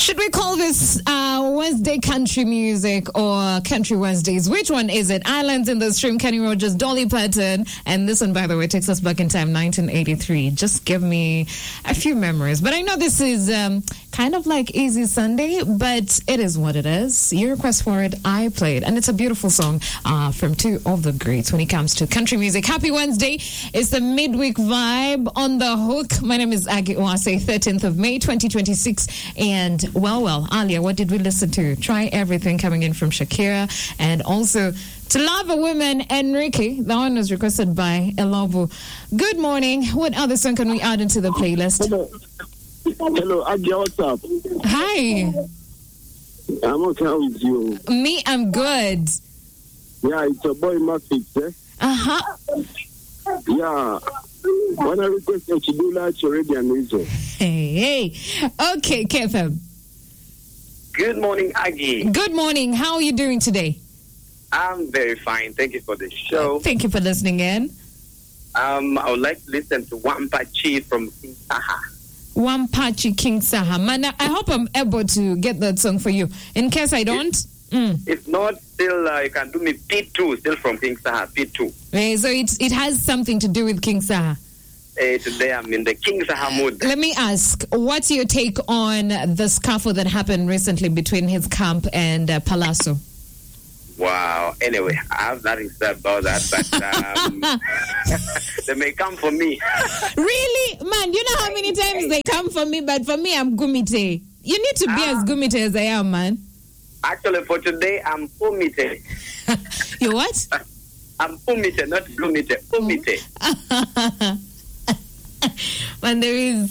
Should we call this Wednesday country music or country Wednesdays? Which one is it? Islands in the Stream, Kenny Rogers, Dolly Parton. And this one, by the way, takes us back in time, 1983. Just give me a few memories. But I know this is kind of like Easy Sunday, but it is what it is. Your request for it, I played. And it's a beautiful song from two of the greats when it comes to country music. Happy Wednesday. It's the midweek vibe on the hook. My name is Aggie Oase, 13th of May, 2026. And well, Alia, what did we listen to? Try Everything coming in from Shakira. And also To Love a Woman, Enrique. That one was requested by Elobo. Good morning. What other song can we add into the playlist? Hello, Aggie, what's up? Hi. I'm okay with you. Me, I'm good. Yeah, it's your boy Mafix, eh? Uh-huh. Yeah. When I request that you do like Arabian Rizzo. Hey. Okay, KFM. Good morning, Aggie. Good morning. How are you doing today? I'm very fine. Thank you for the show. Thank you for listening in. I would like to listen to Wampachi from King Saha. Wampachi King Saha. Man, I hope I'm able to get that song for you. In case I don't. If not, still you can do me P2, still from King Saha, P2. So it has something to do with King Saha. Today I'm in the King Saha mood. Let me ask, what's your take on the scuffle that happened recently between his camp and Palazzo? Wow. Anyway, I have nothing to say about that, but they may come for me. Really? Man, you know how many times they come for me, but for me, I'm Gumite. You need to be as Gumite as I am, man. Actually, for today, I'm Pumite. You what? I'm Pumite, not Gumite. Pumite. Man,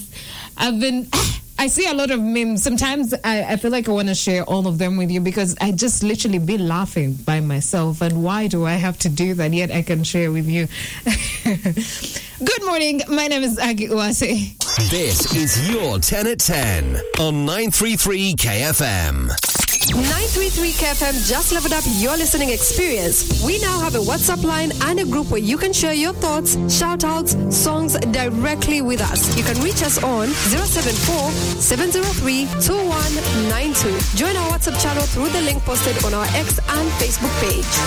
I see a lot of memes. Sometimes I feel like I want to share all of them with you because I just literally be laughing by myself. And why do I have to do that? Yet I can share with you. Good morning. My name is Aggie Uwase. This is your 10 at 10 on 933 KFM. 933 KFM just leveled up your listening experience. We now have a WhatsApp line and a group where you can share your thoughts, shout-outs, songs directly with us. You can reach us on 074-703-2192. Join our WhatsApp channel through the link posted on our X and Facebook page.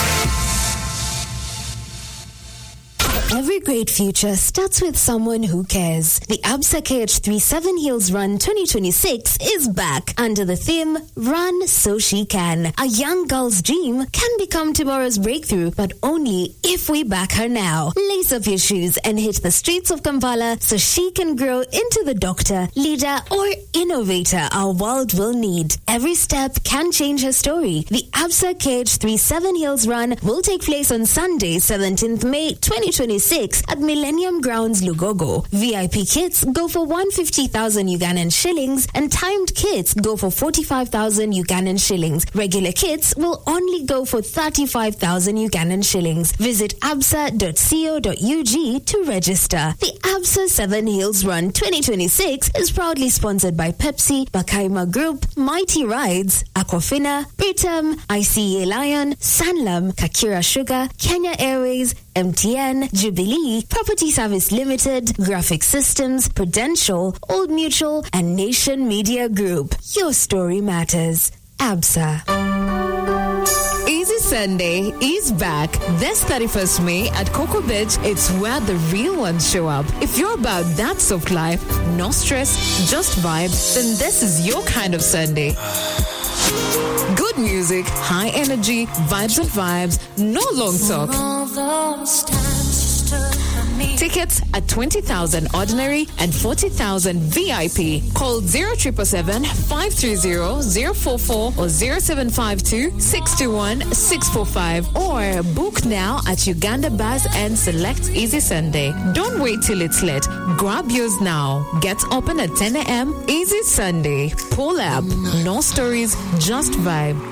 Every great future starts with someone who cares. The Absa KH3 7 Hills Run 2026 is back under the theme, Run So She Can. A young girl's dream can become tomorrow's breakthrough, but only if we back her now. Lace up your shoes and hit the streets of Kampala so she can grow into the doctor, leader, or innovator our world will need. Every step can change her story. The Absa KH3 7 Hills Run will take place on Sunday, 17th May 2026. At Millennium Grounds, Lugogo. VIP kits go for 150,000 Ugandan shillings and timed kits go for 45,000 Ugandan shillings. Regular kits will only go for 35,000 Ugandan shillings. Visit absa.co.ug to register. The Absa 7 Hills Run 2026 is proudly sponsored by Pepsi, Bakaima Group, Mighty Rides, Aquafina, Britam, ICA Lion, Sanlam, Kakira Sugar, Kenya Airways, MTN, Jubilee, Property Service Limited, Graphic Systems, Prudential, Old Mutual, and Nation Media Group. Your story matters. ABSA. Easy Sunday is back this 31st May at Cocoa Beach. It's where the real ones show up. If you're about that soft life, no stress, just vibe, then this is your kind of Sunday. Good music, high energy, vibes and vibes, no long talk. Tickets at 20,000 ordinary and 40,000 VIP. Call 0777-530-044 or 0752-621-645 or book now at Uganda Bus and select Easy Sunday. Don't wait till it's late. Grab yours now. Get open at 10 a.m. Easy Sunday. Pull up. No stories, just vibe.